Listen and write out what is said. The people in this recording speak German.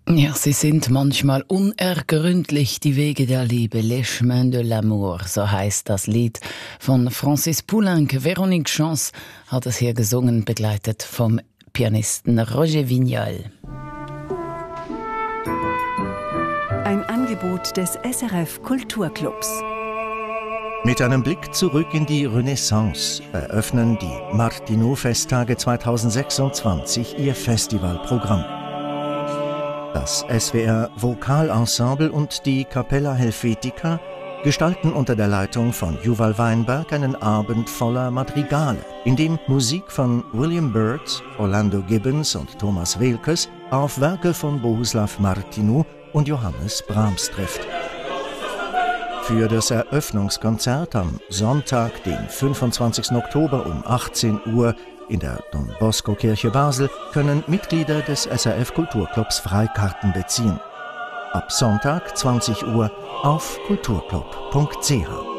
Ja, sie sind manchmal unergründlich, die Wege der Liebe, Les Chemins de l'Amour, so heißt das Lied von Francis Poulenc. Véronique Chance hat es hier gesungen, begleitet vom Pianisten Roger Vignal. Ein Angebot des SRF Kulturclubs. Mit einem Blick zurück in die Renaissance eröffnen die Martineau-Festtage 2026 ihr Festivalprogramm. Das SWR Vokalensemble und die Capella Helvetica gestalten unter der Leitung von Yuval Weinberg einen Abend voller Madrigale, in dem Musik von William Byrd, Orlando Gibbons und Thomas Weelkes auf Werke von Bohuslav Martineau und Johannes Brahms trifft. Für das Eröffnungskonzert am Sonntag, den 25. Oktober um 18 Uhr in der Don Bosco Kirche Basel, können Mitglieder des SRF Kulturclubs Freikarten beziehen. Ab Sonntag 20 Uhr auf kulturclub.ch.